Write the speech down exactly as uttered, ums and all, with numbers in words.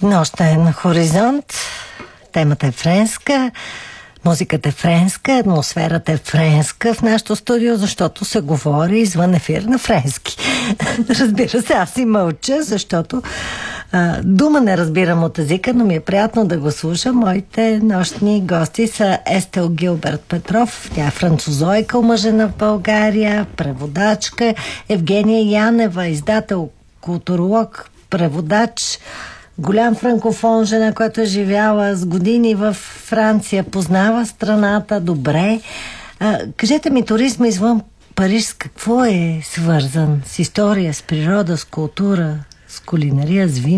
Нощен хоризонт. Темата е френска, музиката е френска, атмосферата е френска в нашото студио, защото се говори извън ефир на френски. Разбира се, аз и мълча, защото а, дума не разбирам от езика, но ми е приятно да го слушам. Моите нощни гости са Естел Гилберт Петров, тя е французойка, омъжена в България, преводачка, Евгения Янева, издател, културолог, преводач, голям франкофон, жена, която е живяла с години в Франция, познава страната добре. А, кажете ми, туризма извън Париж с какво е свързан? С история, с природа, с култура, с кулинария, с вино?